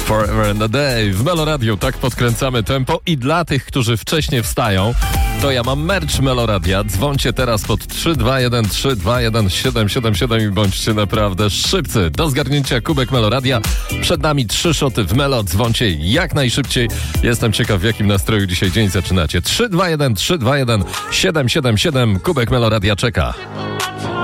Forever and a Day w Meloradiu. Tak podkręcamy tempo i dla tych, którzy wcześniej wstają, to ja mam merch Meloradia. Dzwońcie teraz pod 321 321 777 i bądźcie naprawdę szybcy. Do zgarnięcia kubek Meloradia. Przed nami 3 szoty w Melo. Dzwońcie jak najszybciej. Jestem ciekaw, w jakim nastroju dzisiaj dzień zaczynacie. 321 321 777. Kubek Meloradia czeka.